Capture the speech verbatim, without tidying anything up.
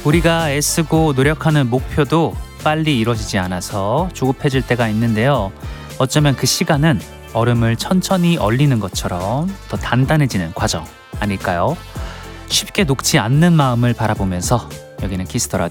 우리가 애쓰고 노력하는 목표도 빨리 이루어지지 않아서 조급해질 때가 있는데요. 어쩌면 그 시간은 얼음을 천천히 얼리는 것처럼 더 단단해지는 과정 아닐까요? 쉽게 녹지 않는 마음을 바라보면서 여기는 키스더라